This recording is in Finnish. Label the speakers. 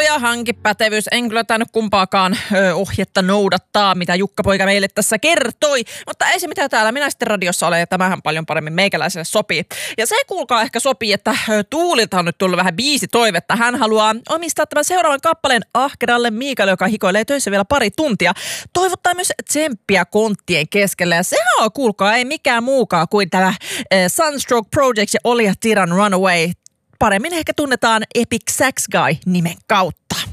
Speaker 1: ja hanki pätevyys. En kyllä tainnut kumpaakaan ohjetta noudattaa, mitä Jukka-poika meille tässä kertoi. Mutta ei se mitään täällä. Minä sitten radiossa olen ja tämähän paljon paremmin meikäläiselle sopii. Ja se kuulkaa ehkä sopii, että Tuulilta on nyt tullut vähän biisitoivetta. Hän haluaa omistaa tämän seuraavan kappaleen ahkeralle Miikalle, joka hikoilee töissä vielä pari tuntia. Toivottaa myös tsemppiä konttien keskellä. Ja sehän on, kuulkaa, ei mikään muukaan kuin tämä Sunstroke Project ja Olja Tiran Runaway. Paremmin ehkä tunnetaan Epic Sax Guy nimen kautta.